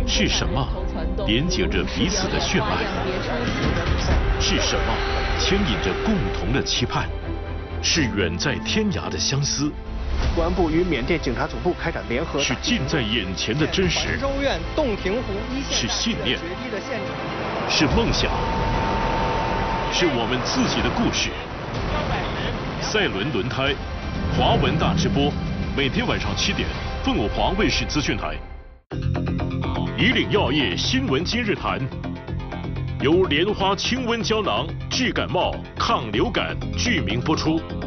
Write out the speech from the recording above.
是什么连接着彼此的血脉？是什么牵引着共同的期盼？是远在天涯的相思。 公安部与缅甸警察总部开展联合。 是近在眼前的真实。 州院洞庭湖一线是信念。 决堤的现场。 是梦想。是我们自己的故事。赛伦轮胎，华文大直播，每天晚上7点，凤凰卫视资讯台。以岭药业新闻今日谈，由莲花清瘟胶囊治感冒、抗流感剧名播出。